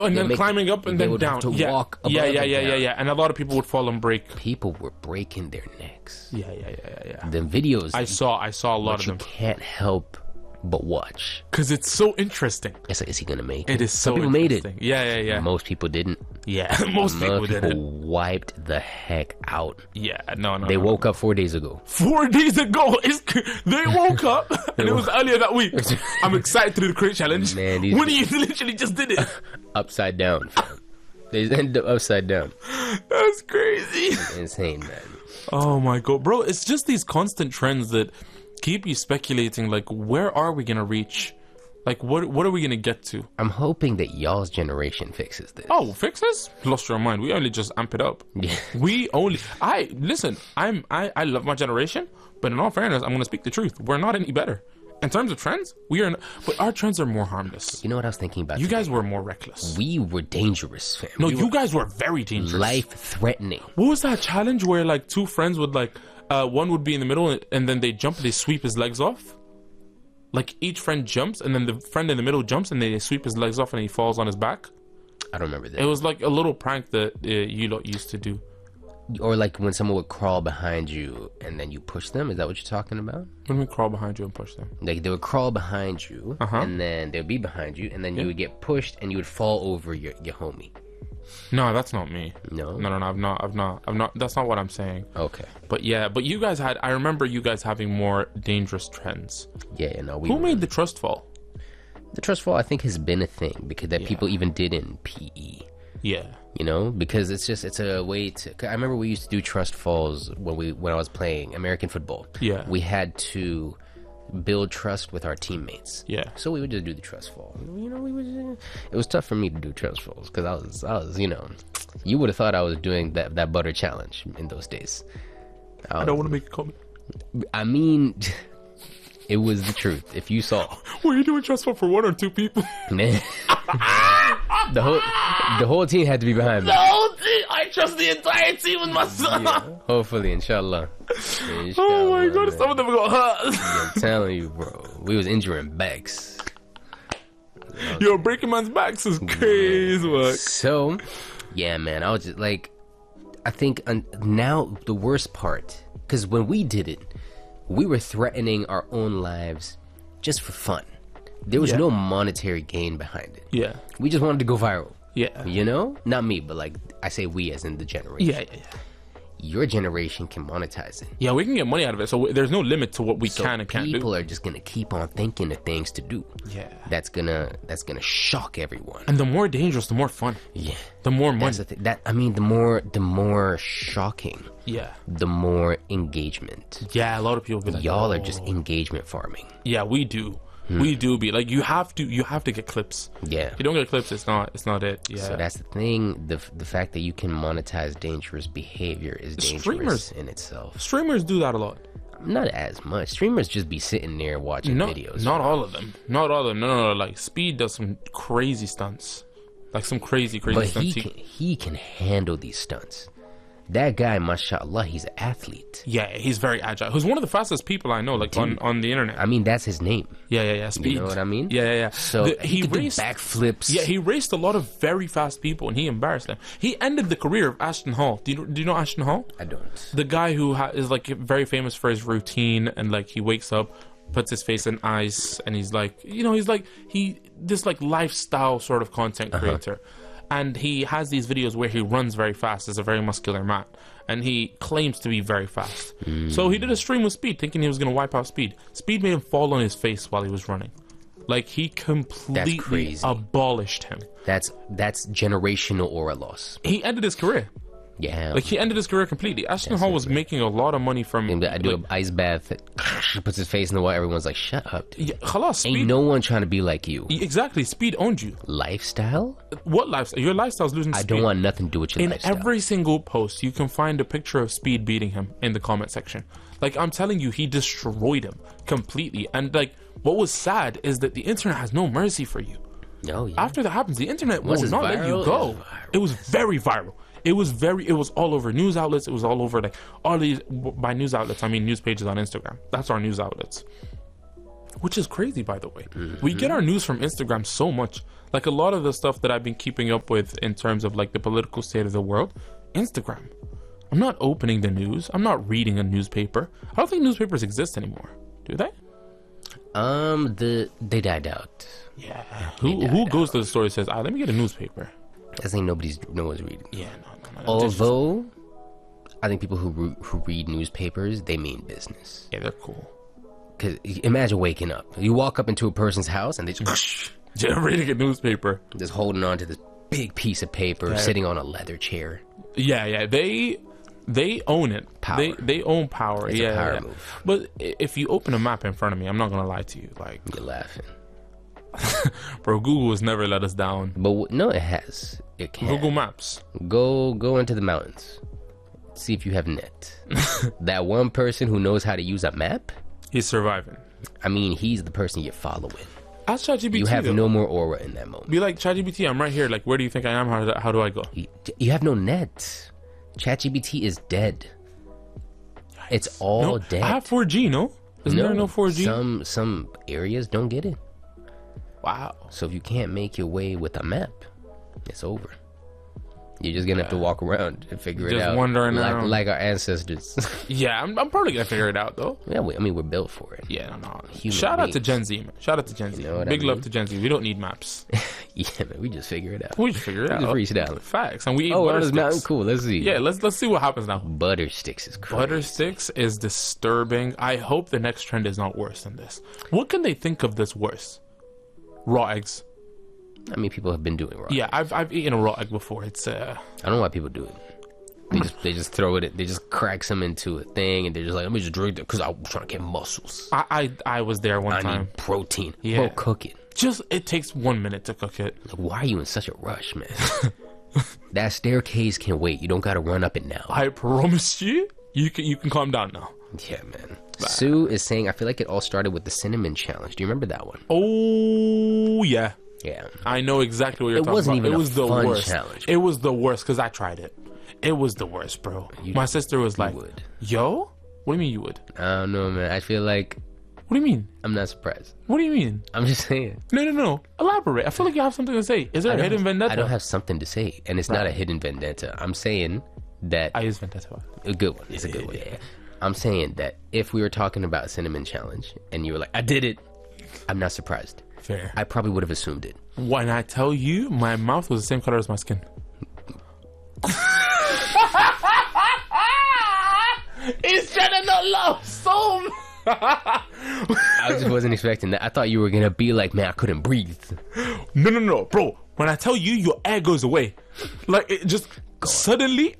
And then climbing up and then down. Walk above yeah. And a lot of people would fall and break. People were breaking their necks. Yeah. The videos. I saw a lot of them. You can't help but watch. Because it's so interesting. It's like, is he going to make it? It is so Some people made it. Yeah. Most people didn't. Yeah, most people didn't. Wiped the heck out. Yeah, no. They woke up 4 days ago. 4 days ago? They woke up, and it was earlier that week. I'm excited to do the crate challenge. Man, when you literally just did it. Upside down. They ended up upside down. That's crazy. Insane, man. Oh my god, bro! It's just these constant trends that keep you speculating. Like, where are we gonna reach? Like, what are we gonna get to? I'm hoping that y'all's generation fixes this. Oh, fixes? Lost your mind. We only just amp it up. Yeah. I love my generation, but in all fairness, I'm gonna speak the truth. We're not any better. In terms of trends, we are, but our trends are more harmless. You know what I was thinking about? You guys were more reckless. We were dangerous, fam. No, you guys were very dangerous. Life-threatening. What was that challenge where like two friends would like, one would be in the middle and then they jump and they sweep his legs off? Like each friend jumps and then the friend in the middle jumps and they sweep his legs off and he falls on his back? I don't remember that. It was like a little prank that you lot used to do. Or like when someone would crawl behind you and then you push them. Is that what you're talking about? What do you mean crawl behind you and push them? Like they would crawl behind you and then they'd be behind you and then you would get pushed and you would fall over your homie. No, that's not me. No, I've not. That's not what I'm saying. Okay. But yeah, but you guys I remember you guys having more dangerous trends. Yeah, no. Who made the trust fall? The trust fall, I think, has been a thing because people even did in PE. Yeah. You know, because it's a way to. I remember we used to do trust falls when I was playing American football. Yeah. We had to build trust with our teammates. Yeah. So we would just do the trust fall. You know, it was tough for me to do trust falls because I was, you know, you would have thought I was doing that butter challenge in those days. I don't want to make a comment. I mean, it was the truth. If you saw. Were you doing trust fall for one or two people? The whole team had to be behind me. The whole team. I trust the entire team with my son. Yeah, hopefully, inshallah. Oh my god, man. Some of them got hurt. I'm telling you, bro. We was injuring backs. Yo, breaking man's backs is crazy work. So, yeah, man. I was just like, I think now the worst part, because when we did it, we were threatening our own lives just for fun. There was no monetary gain behind it. Yeah. We just wanted to go viral. Yeah. You know? Not me, but like, I say we as in the generation. Yeah. Your generation can monetize it. Yeah, we can get money out of it. So there's no limit to what we can and can't do. People are just going to keep on thinking of things to do. Yeah. That's gonna shock everyone. And the more dangerous, the more fun. Yeah. The more money. That's the more shocking. Yeah. The more engagement. Yeah, a lot of people be like, y'all are just engagement farming. Yeah, we do. We do be like, you have to get clips. Yeah. If you don't get clips, it's not it. Yeah. So that's the thing. The fact that you can monetize dangerous behavior is dangerous in itself. Streamers do that a lot. Not as much. Streamers just be sitting there watching videos. Not all of them. No. Like Speed does some crazy stunts. Like some crazy stunts. But he can handle these stunts. That guy, mashallah, he's an athlete. Yeah, he's very agile. He's one of the fastest people I know, like on the internet. I mean, that's his name. Yeah. Speed. You know what I mean? Yeah. So he raced backflips. Yeah, he raced a lot of very fast people, and he embarrassed them. He ended the career of Ashton Hall. Do you know Ashton Hall? I don't. The guy who is like very famous for his routine, and like he wakes up, puts his face in ice, and he's like, this like lifestyle sort of content creator. And he has these videos where he runs very fast as a very muscular man. And he claims to be very fast. So he did a stream with Speed, thinking he was going to wipe out Speed. Speed made him fall on his face while he was running. Like, he completely abolished him. That's generational aura loss. He ended his career. Yeah. Like, he ended his career completely. Ashton Hall was making a lot of money from... I do an ice bath, puts his face in the water, everyone's like, shut up, dude. Yeah, khalas, Speed, ain't no one trying to be like you. Exactly, Speed owned you. Lifestyle? What lifestyle? Your lifestyle's losing Speed. I don't want nothing to do with your lifestyle. In every single post, you can find a picture of Speed beating him in the comment section. Like, I'm telling you, he destroyed him completely. And, like, what was sad is that the internet has no mercy for you. No, yeah. After that happens, the internet will not let you go. It was very viral. It was all over news outlets. It was all over, like, all these, by news outlets, I mean news pages on Instagram. That's our news outlets. which is crazy, by the way. We get our news from Instagram so much. Like a lot of the stuff that I've been keeping up with in terms of like the political state of the world, Instagram. I'm not opening the news. I'm not reading a newspaper. I don't think newspapers exist anymore. Do they? They died out. Yeah. Who goes to the store and says, let me get a newspaper? I think no one's reading. Yeah, no. Although, I think people who read newspapers, they mean business. Yeah, they're cool. Because imagine waking up. You walk up into a person's house and they just... Yeah, reading a newspaper. Just holding on to this big piece of paper, sitting on a leather chair. Yeah. They own it. Power. They own power. It's a power move. But if you open a map in front of me, I'm not gonna lie to you. Like, you're laughing. Bro, Google has never let us down. But no, it has. It can. Google Maps. Go into the mountains. See if you have net. That one person who knows how to use a map, he's surviving. I mean, he's the person you're following. Ask ChatGPT. You have no more aura in that moment. Be like, ChatGPT, I'm right here. Like, where do you think I am? How do I go? You have no net. ChatGPT is dead. It's all dead. I have 4G, no? Isn't there no 4G? Some areas don't get it. Wow. So if you can't make your way with a map, it's over. You're just gonna have to walk around and figure it out. Just wandering around. Like our ancestors. Yeah, I'm probably gonna figure it out though. Yeah, we're built for it. Yeah, no. Shout out to Gen Z, man. Shout out to Gen Z. Big love to Gen Z. We don't need maps. Yeah, man, we just figure it out. We just figure it out. Just reach down. Facts. And we eat butter butter sticks. Mountain, cool. Let's see. Yeah, let's see what happens now. Butter sticks is crazy. Butter sticks is disturbing. I hope the next trend is not worse than this. What can they think of this worse? Raw eggs. I mean, people have been doing raw. Yeah, I've eaten a raw egg before. It's I don't know why people do it. They just throw it. They just crack some into a thing, and they're just like, let me just drink it because I'm trying to get muscles. I was there one time. I need protein. Yeah. Bro, cook it. It takes 1 minute to cook it. Like, why are you in such a rush, man? That staircase can wait. You don't got to run up it now. I promise you can calm down now. Yeah, man. Sue is saying, I feel like it all started with the cinnamon challenge. Do you remember that one? Oh yeah. Yeah. I know exactly what you're talking about. Even it was the fun worst challenge. It was the worst because I tried it. It was the worst, bro. My sister was like, yo? What do you mean you would? I don't know, man. I feel like... What do you mean? I'm not surprised. What do you mean? I'm just saying. No. Elaborate. I feel like you have something to say. Is there a hidden vendetta? I don't have something to say. And it's not a hidden vendetta. I'm saying that... I use vendetta. A good one. It's a good one. Yeah. I'm saying that if we were talking about cinnamon challenge and you were like, I did it, I'm not surprised. Fair. I probably would have assumed it. When I tell you, my mouth was the same color as my skin. He's trying to not laugh so I just wasn't expecting that. I thought you were going to be like, man, I couldn't breathe. No. Bro, when I tell you, your air goes away. Like, it just suddenly...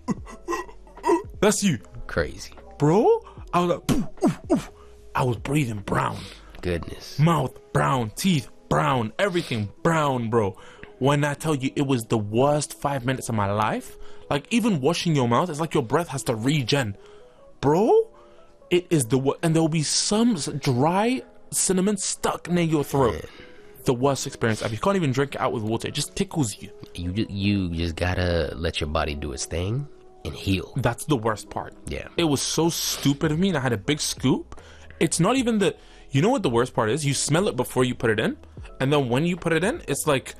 That's you. Crazy. Bro, I was like... I was breathing brown. Goodness. Mouth brown, teeth brown, everything brown, bro. When I tell you it was the worst 5 minutes of my life, like even washing your mouth, it's like your breath has to regen. Bro, it is the worst. And there will be some dry cinnamon stuck near your throat. Man. The worst experience ever. You can't even drink it out with water. It just tickles you. You just gotta let your body do its thing and heal. That's the worst part. Yeah. It was so stupid of me, and I had a big scoop. It's not even the... You know what the worst part is? You smell it before you put it in, and then when you put it in, it's like,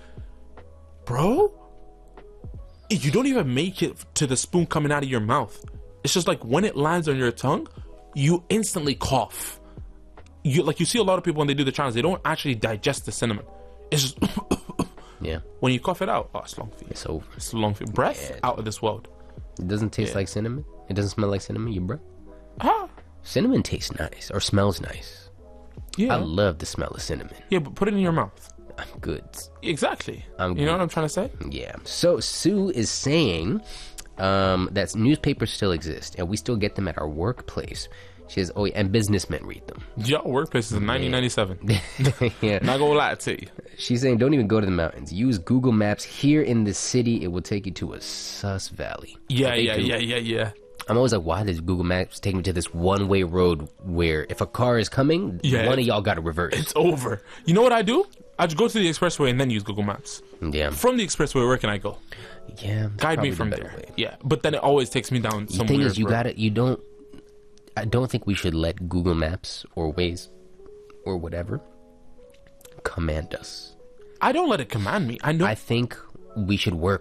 bro, you don't even make it to the spoon coming out of your mouth. It's just like when it lands on your tongue, you instantly cough. You see a lot of people when they do the challenge, they don't actually digest the cinnamon. It's just yeah. When you cough it out, it's long for you. It's over. It's long for you. Breath out of this world. It doesn't taste like cinnamon. It doesn't smell like cinnamon. Your breath. Ah. Cinnamon tastes nice or smells nice. Yeah. I love the smell of cinnamon. Yeah, but put it in your mouth. I'm good. Exactly. I'm you know what I'm trying to say? Yeah. So Sue is saying that newspapers still exist and we still get them at our workplace. She says, oh, yeah, and businessmen read them. Your workplace is in 1997. Yeah. Not gonna lie to you. She's saying, don't even go to the mountains. Use Google Maps here in the city. It will take you to a sus valley. Yeah. I'm always like, why does Google Maps take me to this one-way road where if a car is coming, one of y'all got to reverse? It's over. You know what I do? I just go to the expressway and then use Google Maps. Yeah. From the expressway, where can I go? Yeah. Guide me from there. Way. Yeah. But then it always takes me down some weird road. I don't think we should let Google Maps or Waze or whatever command us. I don't let it command me. I know. I think we should work